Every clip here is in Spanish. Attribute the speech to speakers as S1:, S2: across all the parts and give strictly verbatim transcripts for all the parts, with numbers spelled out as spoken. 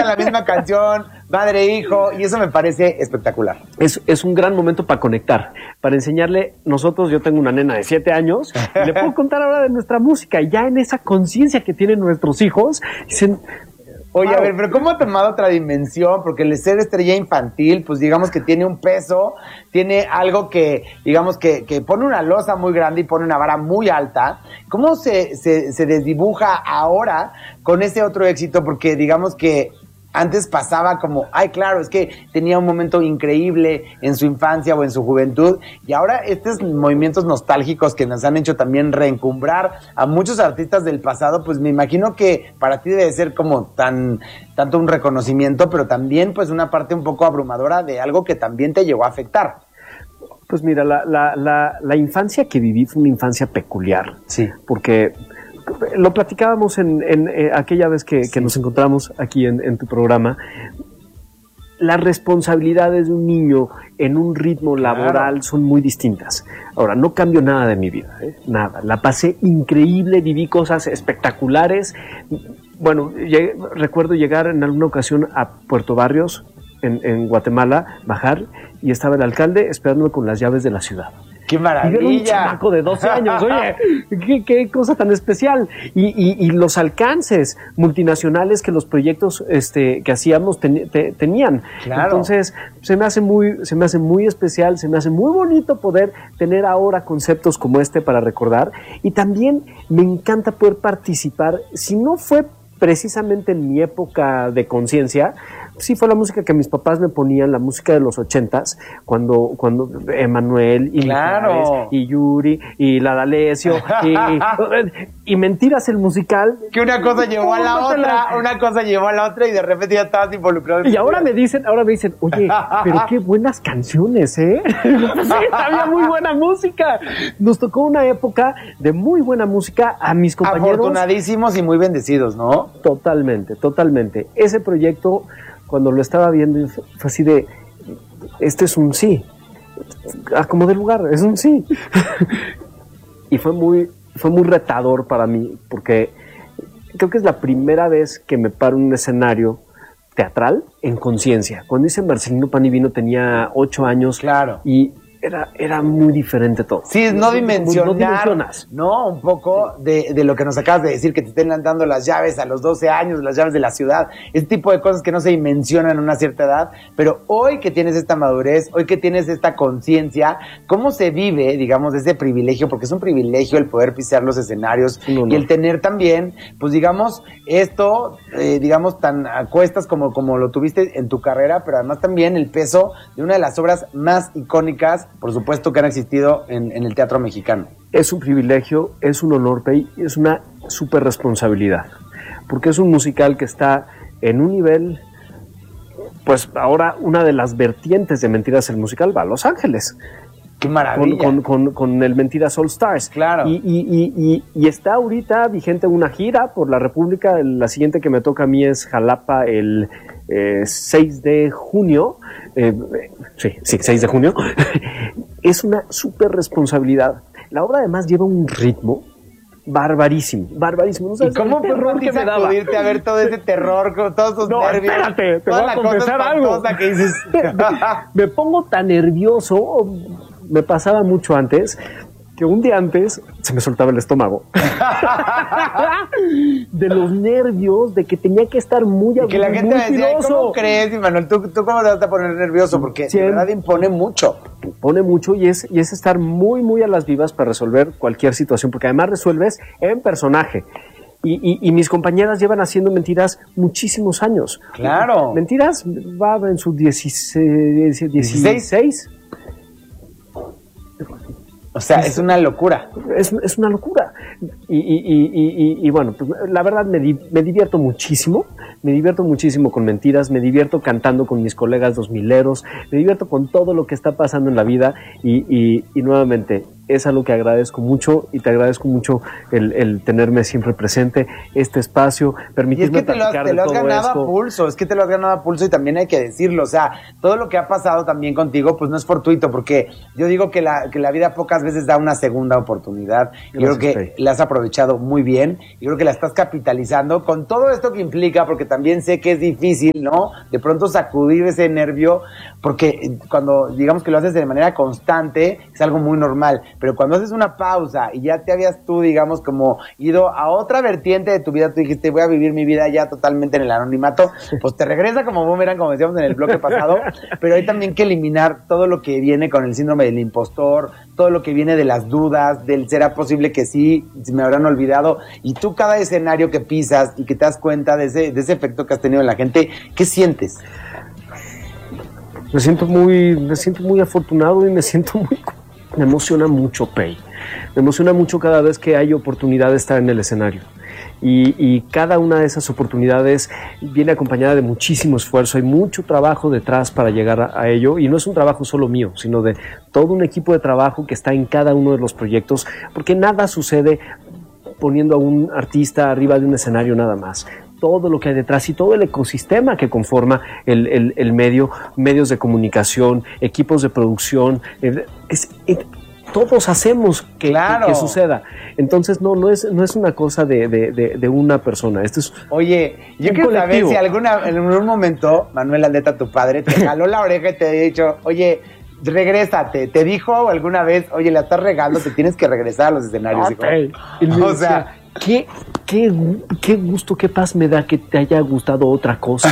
S1: cantan la misma canción, madre e hijo, y eso me parece espectacular.
S2: Es, es un gran momento para conectar, para enseñarle. Nosotros, yo tengo una nena de siete años, y le puedo contar ahora de nuestra música, y ya en esa conciencia que tienen nuestros hijos, dicen...
S1: Oye,
S2: wow.
S1: A ver, pero ¿cómo ha tomado otra dimensión? Porque el ser estrella infantil, pues digamos que tiene un peso, tiene algo que, digamos que, que pone una losa muy grande y pone una vara muy alta. ¿Cómo se, se, se desdibuja ahora con ese otro éxito? Porque digamos que antes pasaba como, ay, claro, es que tenía un momento increíble en su infancia o en su juventud, y ahora estos movimientos nostálgicos que nos han hecho también reencumbrar a muchos artistas del pasado, pues me imagino que para ti debe ser como tan, tanto un reconocimiento, pero también pues una parte un poco abrumadora de algo que también te llegó a afectar.
S2: Pues mira, la, la, la, la infancia que viví fue una infancia peculiar.
S1: Sí.
S2: Porque lo platicábamos en, en, en aquella vez que,
S1: sí.
S2: que nos encontramos aquí en, en tu programa. Las responsabilidades de un niño en un ritmo laboral claro. son muy distintas. Ahora, no cambió nada de mi vida, ¿eh? Nada. La pasé increíble, viví cosas espectaculares. Bueno, llegué, recuerdo llegar en alguna ocasión a Puerto Barrios, en, en Guatemala, bajar, y estaba el alcalde esperándome con las llaves de la ciudad.
S1: ¡Qué maravilla!
S2: Y era un chamaco de doce años, oye, qué, qué cosa tan especial. Y, y, y los alcances multinacionales que los proyectos este, que hacíamos ten, te, tenían.
S1: Claro.
S2: Entonces, se me hace muy, se me hace muy especial, se me hace muy bonito poder tener ahora conceptos como este para recordar. Y también me encanta poder participar, si no fue precisamente en mi época de conciencia, sí fue la música que mis papás me ponían, la música de los ochentas, cuando, cuando Emanuel y
S1: claro.
S2: Mijares, y Yuri y la D'Alessio y, y Mentiras el musical.
S1: Que una cosa llevó a la otra, la... una cosa llevó a la otra y de repente ya estabas involucrado.
S2: Y ahora me dicen, ahora me dicen, oye, pero qué buenas canciones, ¿eh? Sí, había muy buena música. Nos tocó una época de muy buena música a mis compañeros.
S1: Afortunadísimos y muy bendecidos, ¿no?
S2: Totalmente, totalmente. Ese proyecto, cuando lo estaba viendo, fue así de, este es un sí, a como de lugar, es un sí. Y fue muy, fue muy retador para mí, porque creo que es la primera vez que me paro en un escenario teatral en conciencia. Cuando hice Marcelino Pan y Vino tenía ocho años.
S1: Claro.
S2: Y Era, era muy diferente todo.
S1: Sí, no, no dimensionar,
S2: no dimensionas.
S1: No, un poco de, de lo que nos acabas de decir, que te estén dando las llaves a los doce años, las llaves de la ciudad, ese tipo de cosas que no se dimensionan a una cierta edad, pero hoy que tienes esta madurez, hoy que tienes esta conciencia, ¿cómo se vive, digamos, ese privilegio? Porque es un privilegio el poder pisar los escenarios no, no. y el tener también, pues digamos, esto, eh, digamos, tan a cuestas como, como lo tuviste en tu carrera, pero además también el peso de una de las obras más icónicas, por supuesto, que han existido en, en el teatro mexicano.
S2: Es un privilegio, es un honor, Pei, y es una súper responsabilidad, porque es un musical que está en un nivel, pues ahora una de las vertientes de Mentiras el musical va a Los Ángeles.
S1: ¡Qué maravilla!
S2: Con, con, con, con el Mentiras All Stars.
S1: Claro.
S2: Y, y, y, y, y está ahorita vigente una gira por la República. La siguiente que me toca a mí es Jalapa el eh, seis de junio. Eh, sí, sí, seis de junio. Es una súper responsabilidad. La obra además lleva un ritmo barbarísimo, barbarísimo. ¿No sabes
S1: ¿Y cómo
S2: el terror
S1: fue
S2: que me daba?
S1: Acudirte a ver todo ese terror, con todos esos
S2: no,
S1: nervios?
S2: Espérate, te
S1: toda
S2: voy a confesar algo.
S1: Que dices.
S2: Me pongo tan nervioso, me pasaba mucho antes, que un día antes se me soltaba el estómago. De los nervios, de que tenía que estar muy
S1: y que la gente
S2: muy
S1: me decía,
S2: filoso.
S1: ¿cómo crees, Manuel? ¿Tú, ¿Tú cómo te vas a poner nervioso? Porque de verdad impone mucho.
S2: Impone mucho y es, y es estar muy, muy a las vivas para resolver cualquier situación, porque además resuelves en personaje. Y, y, y mis compañeras llevan haciendo Mentiras muchísimos años.
S1: Claro.
S2: Mentiras va en su dieciséis. dieciséis.
S1: O sea, es, es una locura.
S2: Es, es una locura. Y, y, y, y, y bueno, pues la verdad me, di, me divierto muchísimo. Me divierto muchísimo con Mentiras. Me divierto cantando con mis colegas dos mileros. Me divierto con todo lo que está pasando en la vida. Y, y, y nuevamente, es algo que agradezco mucho y te agradezco mucho el, el tenerme siempre presente, este espacio, permitirme
S1: y es que te lo has, te lo has ganado esto. a pulso, es que te lo has ganado a pulso y también hay que decirlo, o sea, todo lo que ha pasado también contigo, pues no es fortuito, porque yo digo que la, que la vida pocas veces da una segunda oportunidad. Yo creo que Fey. la has aprovechado muy bien, yo creo que la estás capitalizando con todo esto que implica, porque también sé que es difícil, ¿no? De pronto sacudir ese nervio, porque cuando digamos que lo haces de manera constante, es algo muy normal. Pero cuando haces una pausa y ya te habías tú, digamos, como ido a otra vertiente de tu vida, tú dijiste, voy a vivir mi vida ya totalmente en el anonimato, pues te regresa como boomerang, como decíamos en el bloque pasado, pero hay también que eliminar todo lo que viene con el síndrome del impostor, todo lo que viene de las dudas, del será posible que sí, si me habrán olvidado, y tú cada escenario que pisas y que te das cuenta de ese, de ese efecto que has tenido en la gente, ¿qué sientes?
S2: Me siento muy, me siento muy afortunado y me siento muy... Me emociona mucho, Pei. Me emociona mucho cada vez que hay oportunidad de estar en el escenario. Y, y cada una de esas oportunidades viene acompañada de muchísimo esfuerzo. Hay mucho trabajo detrás para llegar a, a ello. Y no es un trabajo solo mío, sino de todo un equipo de trabajo que está en cada uno de los proyectos. Porque nada sucede poniendo a un artista arriba de un escenario nada más. Todo lo que hay detrás y todo el ecosistema que conforma el, el, el medio, medios de comunicación, equipos de producción, es, es, es, todos hacemos que,
S1: claro.
S2: que, que suceda. Entonces no, no es, no es una cosa de, de, de, de una persona. Esto es
S1: Oye, yo quiero saber si alguna, en un momento Manuel Aldeta, tu padre, te jaló la oreja y te ha dicho, oye, regrésate. ¿Te dijo alguna vez, oye, la estás regando, te tienes que regresar a los escenarios?
S2: Okay.
S1: Dijo, o sea,
S2: ¿Qué, qué, qué gusto, qué paz me da que te haya gustado otra cosa.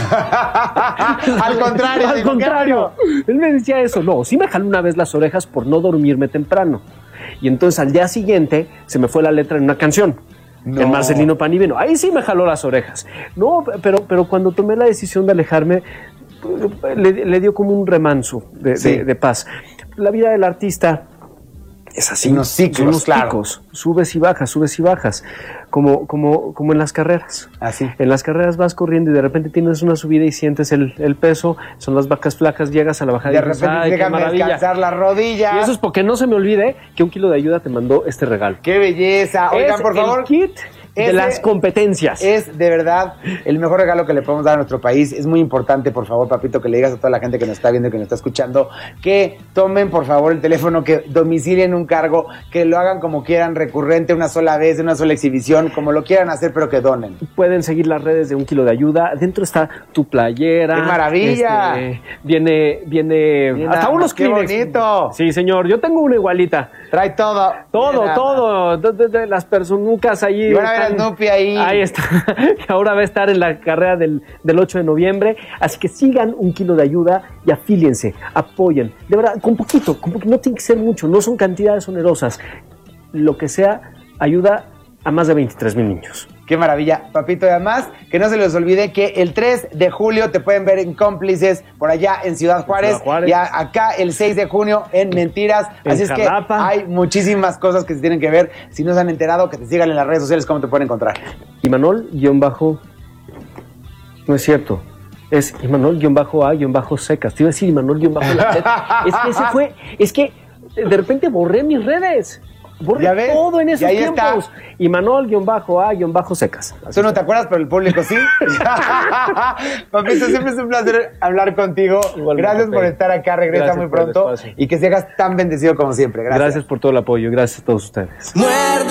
S1: Al contrario.
S2: Al contrario. Él me decía eso. No, sí me jaló una vez las orejas por no dormirme temprano. Y entonces al día siguiente se me fue la letra en una canción. No. En Marcelino Pan y Vino. Ahí sí me jaló las orejas. No, pero, pero cuando tomé la decisión de alejarme, le, le dio como un remanso de, sí. de, de paz. La vida del artista... Es así,
S1: unos ciclos,
S2: son unos
S1: claro.
S2: picos, subes y bajas, subes y bajas, como, como, como en las carreras.
S1: Así.
S2: En las carreras vas corriendo y de repente tienes una subida y sientes el, el peso, son las vacas flacas, llegas a la bajada
S1: de
S2: y dices,
S1: repente déjame descansar la rodilla.
S2: Y eso es porque no se me olvide que un kilo de ayuda te mandó este regalo.
S1: ¡Qué belleza! Oigan,
S2: es
S1: por favor.
S2: El kit de Ese las competencias.
S1: Es de verdad el mejor regalo que le podemos dar a nuestro país. Es muy importante, por favor, papito, que le digas a toda la gente que nos está viendo y que nos está escuchando que tomen, por favor, el teléfono, que domicilien un cargo, que lo hagan como quieran, recurrente, una sola vez, una sola exhibición, como lo quieran hacer, pero que donen.
S2: Pueden seguir las redes de Un Kilo de Ayuda. Dentro está tu playera.
S1: ¡Qué maravilla!
S2: Este, viene, viene
S1: Mira,
S2: hasta unos
S1: ¡qué
S2: Kleenex.
S1: bonito!
S2: Sí, señor. Yo tengo una igualita.
S1: Trae todo.
S2: Todo,
S1: Mira.
S2: todo. De, de, de las personucas ahí.
S1: Y van a ver a Snoopy ahí.
S2: Ahí está. Que ahora va a estar en la carrera del, del ocho de noviembre. Así que sigan Un Kilo de Ayuda y afíliense, apoyen. De verdad, con poquito, con poquito. No tiene que ser mucho, no son cantidades onerosas. Lo que sea, ayuda a más de veintitrés mil niños.
S1: ¡Qué maravilla! Papito, y además, que no se les olvide que el tres de julio te pueden ver en Cómplices, por allá en Ciudad Juárez,
S2: Ciudad Juárez.
S1: y a, acá el seis de junio en Mentiras.
S2: En
S1: Así
S2: Jalapa.
S1: Es que hay muchísimas cosas que se tienen que ver. Si no se han enterado, que te sigan en las redes sociales, ¿cómo te pueden encontrar?
S2: Imanol guión bajo... No es cierto. Es Imanol guión bajo A guión bajo secas. Te iba a decir Imanol guión bajo la Es que ese fue... Es que de repente borré mis redes. Borré
S1: ¿Ya ves?
S2: todo en esos
S1: Y ahí
S2: tiempos.
S1: está.
S2: Imanol guión bajo A guión bajo secas.
S1: Tú no te acuerdas, pero el público sí. Papito, siempre es un placer hablar contigo. Igualmente, Gracias por estar acá. Regresa Gracias muy pronto. Y que seas tan bendecido como siempre. Gracias.
S2: Gracias por todo el apoyo. Gracias a todos ustedes.
S3: Muerde.